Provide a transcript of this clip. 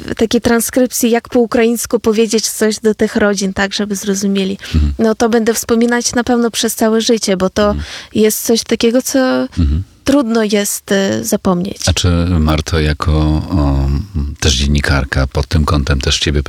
takiej transkrypcji, jak po ukraińsku powiedzieć coś do tych rodzin, tak, żeby zrozumieli. No to będę wspominać na pewno przez całe życie, bo to jest coś takiego, co trudno jest zapomnieć. A czy Marto, jako też dziennikarka, pod tym kątem też ciebie